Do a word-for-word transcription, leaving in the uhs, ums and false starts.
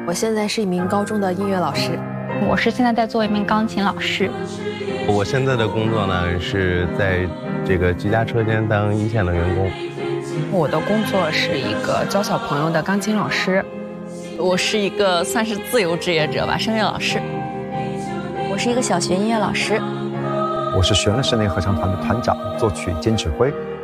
我现在是一名高中的音乐老师。 我是现在在做一名钢琴老师。 我现在的工作呢是在这个几家车间当一线的员工。 我的工作是一个教小朋友的钢琴老师。 我是一个算是自由职业者吧，声乐老师。 我是一个小学音乐老师。 我是旋律室内合唱团的团长，作曲兼指挥。